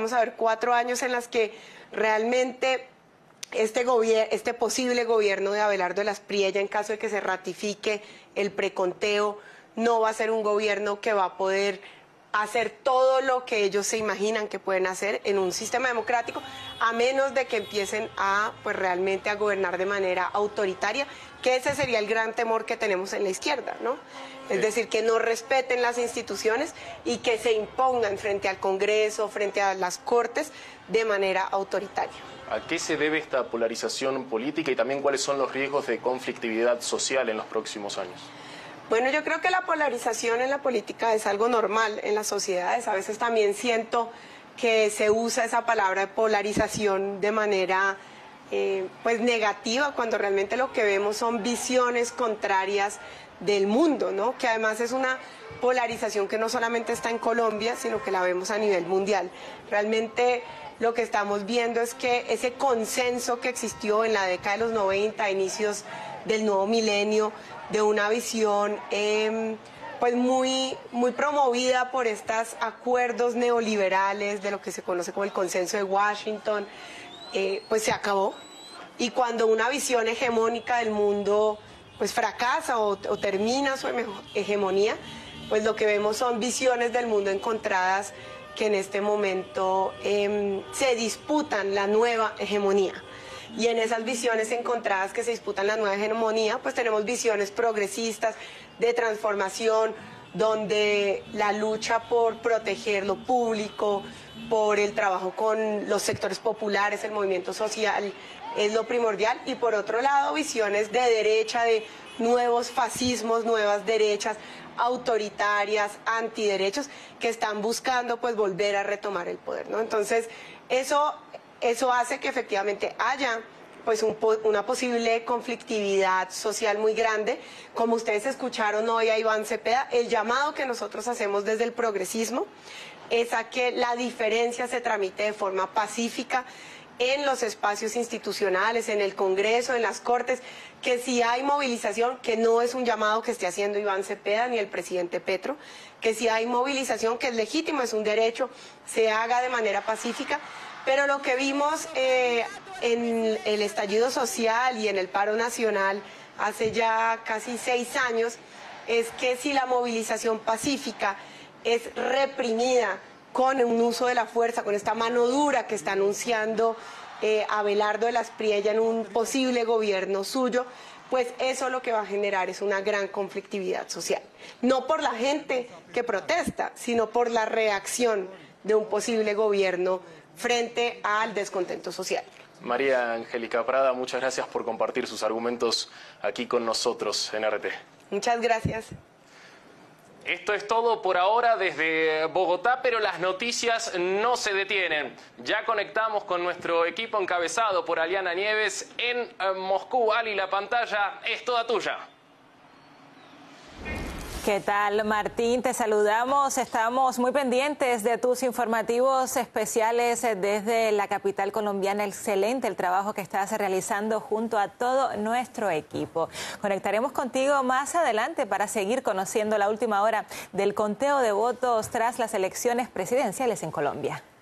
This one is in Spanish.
vamos a ver 4 años en las que realmente este posible gobierno de Abelardo de las Priella, en caso de que se ratifique el preconteo, no va a ser un gobierno que va a poder hacer todo lo que ellos se imaginan que pueden hacer en un sistema democrático, a menos de que empiecen a, pues realmente a gobernar de manera autoritaria, que ese sería el gran temor que tenemos en la izquierda, ¿no? Es decir, que no respeten las instituciones y que se impongan frente al Congreso, frente a las Cortes, de manera autoritaria. ¿A qué se debe esta polarización política y también cuáles son los riesgos de conflictividad social en los próximos años? Bueno, yo creo que la polarización en la política es algo normal en las sociedades. A veces también siento que se usa esa palabra de polarización de manera pues negativa, cuando realmente lo que vemos son visiones contrarias del mundo, ¿no? Que además es una polarización que no solamente está en Colombia, sino que la vemos a nivel mundial. Realmente lo que estamos viendo es que ese consenso que existió en la década de los 90, a inicios del nuevo milenio, de una visión pues muy promovida por estos acuerdos neoliberales de lo que se conoce como el consenso de Washington, pues se acabó. Y cuando una visión hegemónica del mundo pues fracasa o termina su hegemonía, pues lo que vemos son visiones del mundo encontradas que en este momento se disputan la nueva hegemonía. Y en esas visiones encontradas que se disputan la nueva hegemonía, pues tenemos visiones progresistas de transformación, donde la lucha por proteger lo público, por el trabajo con los sectores populares, el movimiento social, es lo primordial. Y por otro lado, visiones de derecha, de nuevos fascismos, nuevas derechas autoritarias, antiderechos, que están buscando pues volver a retomar el poder, ¿no? Entonces, eso hace que efectivamente haya pues una posible conflictividad social muy grande. Como ustedes escucharon hoy a Iván Cepeda, el llamado que nosotros hacemos desde el progresismo es a que la diferencia se tramite de forma pacífica en los espacios institucionales, en el Congreso, en las Cortes, que si hay movilización, que no es un llamado que esté haciendo Iván Cepeda ni el presidente Petro, que si hay movilización, que es legítimo, es un derecho, se haga de manera pacífica. Pero lo que vimos en el estallido social y en el paro nacional hace ya casi 6 años es que si la movilización pacífica es reprimida con un uso de la fuerza, con esta mano dura que está anunciando Abelardo de las Priella en un posible gobierno suyo, pues eso lo que va a generar es una gran conflictividad social. No por la gente que protesta, sino por la reacción de un posible gobierno frente al descontento social. María Angélica Prada, muchas gracias por compartir sus argumentos aquí con nosotros en RT. Muchas gracias. Esto es todo por ahora desde Bogotá, pero las noticias no se detienen. Ya conectamos con nuestro equipo encabezado por Aliana Nieves en Moscú. Ali, la pantalla es toda tuya. ¿Qué tal, Martín? Te saludamos. Estamos muy pendientes de tus informativos especiales desde la capital colombiana. Excelente el trabajo que estás realizando junto a todo nuestro equipo. Conectaremos contigo más adelante para seguir conociendo la última hora del conteo de votos tras las elecciones presidenciales en Colombia.